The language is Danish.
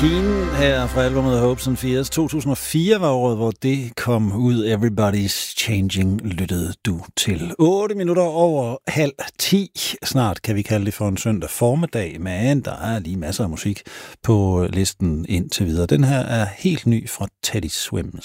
Keen her fra albumet Hopes and Fears. 2004 var året, hvor det kom ud. Everybody's Changing lyttede du til. 8 minutter over 9:30. Snart kan vi kalde det for en søndag formiddag, men der er lige masser af musik på listen indtil videre. Den her er helt ny fra Teddy Swims.